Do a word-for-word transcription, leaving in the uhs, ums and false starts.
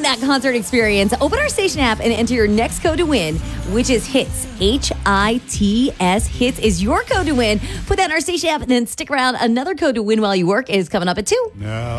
win that concert experience, open our station app and enter your next code to win, which is HITS. H I T S. HITS is your code to win. Put that in our station app and then stick around. Another code to win while you work is coming up at two. Now